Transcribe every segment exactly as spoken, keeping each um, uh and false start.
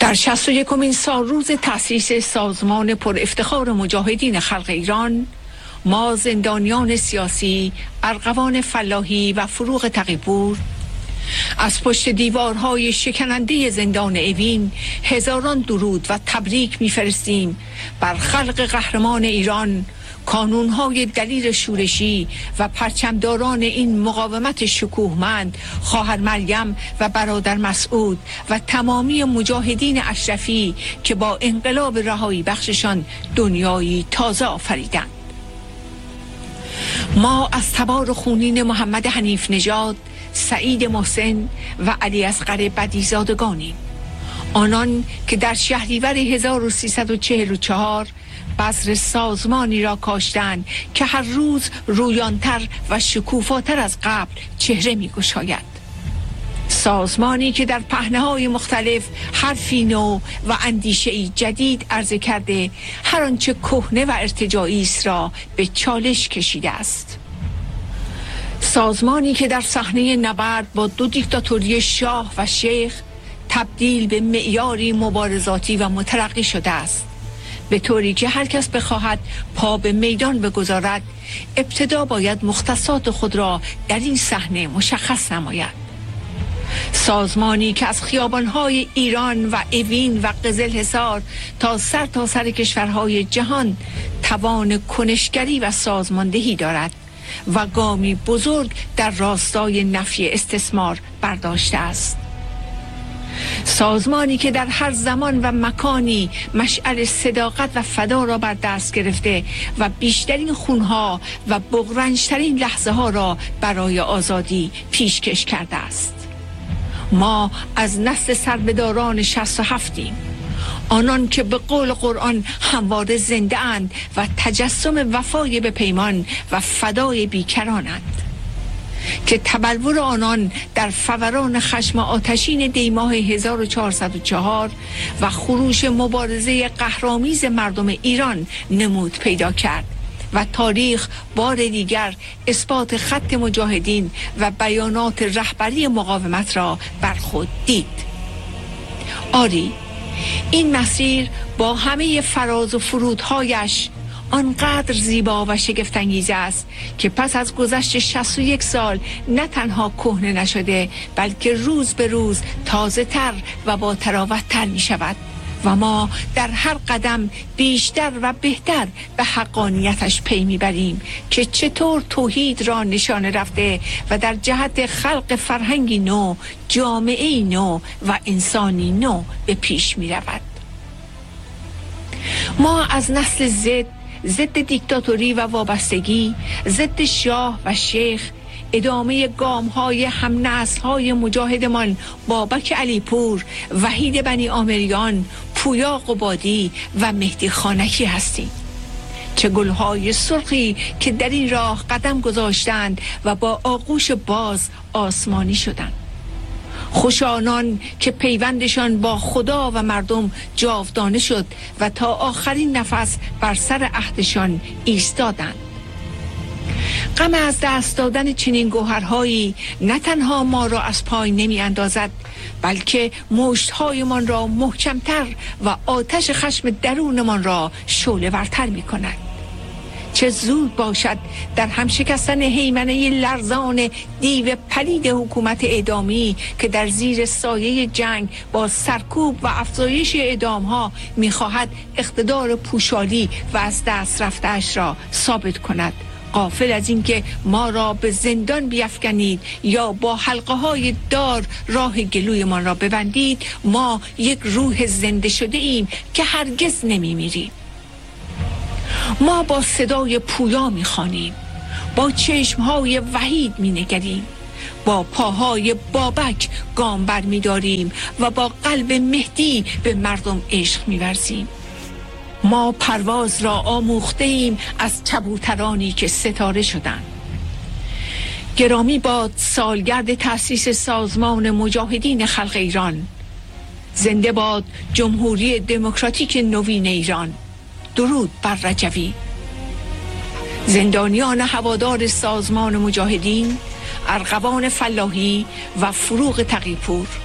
در شصت و یکمین سالروز تأسیس سازمان پر افتخار مجاهدین خلق ایران، ما زندانیان سیاسی، ارغوان فلاحی و فروغ تقی‌پور از پشت دیوارهای شکننده زندان اوین هزاران درود و تبریک می‌فرستیم بر خلق قهرمان ایران، کانونهای دلیر شورشی و پرچمداران این مقاومت شکوهمند، خواهر مریم و برادر مسعود و تمامی مجاهدین اشرفی که با انقلاب رهایی بخششان دنیایی تازه آفریدند. ما از تبار خونین محمد حنیف نژاد، سعید محسن و علی اصغر بدیزادگانیم، آنان که در شهریور هزار و سیصد و چهل و چهار بذر سازمانی را کاشتند که هر روز رویانتر و شکوفاتر از قبل چهره می گشاید. سازمانی که در پهنه‌های مختلف حرفی نو و اندیشه‌ای جدید عرضه کرده، هر آنچه کهنه و ارتجاعی است را به چالش کشیده است. سازمانی که در صحنه نبرد با دو دیکتاتوری شاه و شیخ تبدیل به معیاری مبارزاتی و مترقی شده است، به طوری که هر کس بخواهد پا به میدان بگذارد، ابتدا باید مختصات خود را در این صحنه مشخص نماید. سازمانی که از خیابان‌های ایران و اوین و قزلحصار تا سر تا سر کشورهای جهان توان کنشگری و سازماندهی دارد و گامی بزرگ در راستای نفی استثمار برداشته است. سازمانی که در هر زمان و مکانی مشعل صداقت و فدا را بر دست گرفته و بیشترین خونها و بغرنجترین لحظه ها را برای آزادی پیشکش کرده است. ما از نسل سربداران شصت و هفتیم، آنان که به قول قرآن همواره زنده اند و تجسم وفای به پیمان و فدای بیکرانند، که تبلور آنان در فوران خشم آتشین دیماه هزار و چهارصد و چهار و خروش مبارزه قهرآمیز مردم ایران نمود پیدا کرد و تاریخ بار دیگر اثبات خط مجاهدین و بیانات رهبری مقاومت را بر خود دید. آری، این مسیر با همه فراز و فرودهایش آنقدر زیبا و شگفت‌انگیز است که پس از گذشت شصت و یک سال نه تنها کهنه نشده، بلکه روز به روز تازه تر و با تراوت تر می شود و ما در هر قدم بیشتر و بهتر به حقانیتش پی میبریم که چطور توحید را نشانه رفته و در جهت خلق فرهنگی نو، جامعه‌ای نو و انسانی نو به پیش می رود. ما از نسل زد، ضد دیکتاتوری و وابستگی، ضد شاه و شیخ، ادامه گام‌های هم نسل‌های مجاهدمان بابک علیپور، وحید بنی آمریان، پویا قبادی و مهدی خانکی هستیم. چه گل‌های سرخی که در این راه قدم گذاشتند و با آغوش باز آسمانی شدند. خوش آنان که پیوندشان با خدا و مردم جاودانه شد و تا آخرین نفس بر سر عهدشان ایستادند. غم از دست دادن چنین گوهرهایی نه تنها ما را از پای نمی اندازد، بلکه مشت‌هایمان را محکمتر و آتش خشم درونمان را شعله ورتر می کند. چه زود باشد در هم شکستن هیمنه لرزان دیو پلید حکومت اعدامی که در زیر سایه جنگ با سرکوب و افزایش اعدامها می‌خواهد اقتدار پوشالی و از دست رفته‌اش را ثابت کند، غافل از اینکه ما را به زندان بیفکنید یا با حلقه های دار راه گلویمان را ببندید. ما یک روح زنده شده ایم که هرگز نمی میریم. ما با صدای پویا می خوانیم، با چشمهای وحید می نگریم، با پاهای بابک گام بر می داریم و با قلب مهدی به مردم عشق می ورزیم. ما پرواز را آموخته ایم از کبوترانی که ستاره شدند. گرامی باد سالگرد تأسیس سازمان مجاهدین خلق ایران. زنده باد جمهوری دموکراتیک نوین ایران. درود بر رجوی. زندانیان هوادار سازمان مجاهدین، ارغوان فلاحی و فروغ تقی‌پور،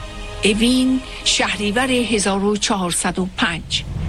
اوین، شهریور هزار و چهارصد و پنج.